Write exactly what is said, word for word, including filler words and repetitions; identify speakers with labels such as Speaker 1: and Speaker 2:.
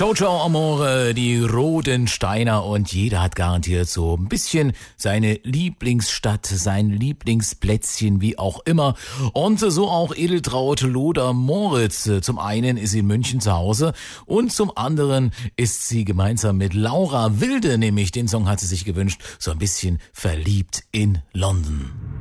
Speaker 1: Ciao, ciao, Amore, die roten Steiner und jeder hat garantiert so ein bisschen seine Lieblingsstadt, sein Lieblingsplätzchen, wie auch immer. Und so auch Edeltraut Loder Moritz. Zum einen ist sie in München zu Hause und zum anderen ist sie gemeinsam mit Laura Wilde, nämlich den Song hat sie sich gewünscht, so ein bisschen verliebt in London.